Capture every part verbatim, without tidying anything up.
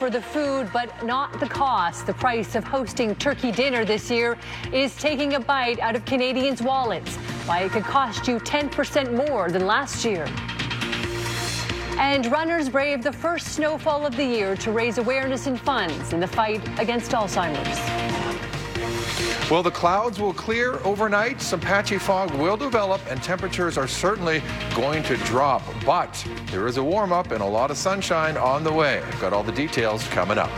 for the food, but not the cost. The price of hosting turkey dinner this year is taking a bite out of Canadians' wallets. Why it could cost you ten percent more than last year. And runners brave the first snowfall of the year to raise awareness and funds in the fight against Alzheimer's. Well, the clouds will clear overnight, some patchy fog will develop, and temperatures are certainly going to drop. But there is a warm-up and a lot of sunshine on the way. I've got all the details coming up.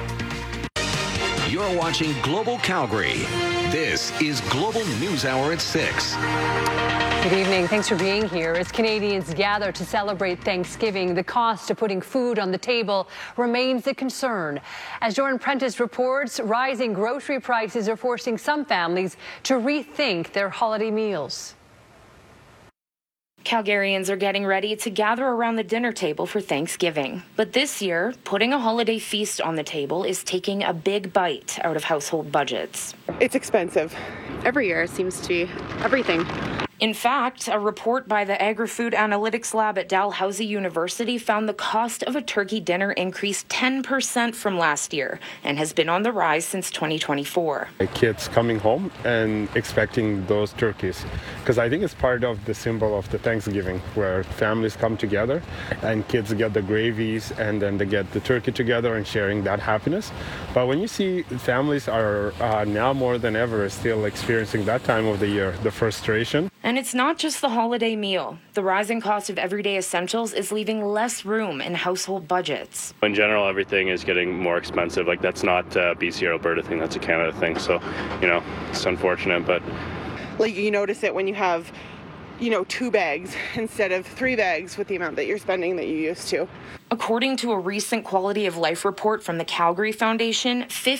You're watching Global Calgary. This is Global News Hour at six. Good evening. Thanks for being here. As Canadians gather to celebrate Thanksgiving, the cost of putting food on the table remains a concern. As Jordan Prentice reports, rising grocery prices are forcing some families to rethink their holiday meals. Calgarians are getting ready to gather around the dinner table for Thanksgiving. But this year, putting a holiday feast on the table is taking a big bite out of household budgets. It's expensive. Every year seems to be everything. In fact, a report by the Agri-Food Analytics Lab at Dalhousie University found the cost of a turkey dinner increased ten percent from last year and has been on the rise since twenty twenty-four. Kids coming home and expecting those turkeys, because I think it's part of the symbol of the Thanksgiving, where families come together and kids get the gravies and then they get the turkey together and sharing that happiness. But when you see families are uh, now more than ever still experiencing that time of the year, the frustration. And it's not just the holiday meal. The rising cost of everyday essentials is leaving less room in household budgets. In general, everything is getting more expensive. Like, that's not a B C or Alberta thing, that's a Canada thing. So, you know, it's unfortunate, but... Like, you notice it when you have, you know, two bags instead of three bags with the amount that you're spending that you used to. According to a recent quality of life report from the Calgary Foundation,